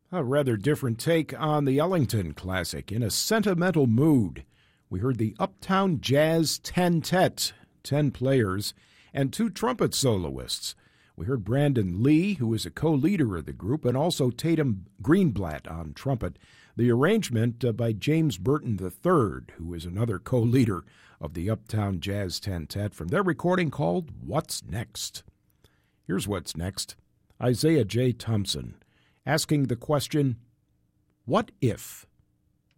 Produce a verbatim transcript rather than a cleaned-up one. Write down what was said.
A rather different take on the Ellington Classic. In a sentimental mood, we heard the Uptown Jazz Ten-Tet, ten players, and two trumpet soloists. We heard Brandon Lee, who is a co-leader of the group, and also Tatum Greenblatt on trumpet. The arrangement uh, by James Burton the third, who is another co-leader of the Uptown Jazz Ten-Tet, from their recording called What's Next? Here's what's next. Isaiah J. Thompson, asking the question, what if?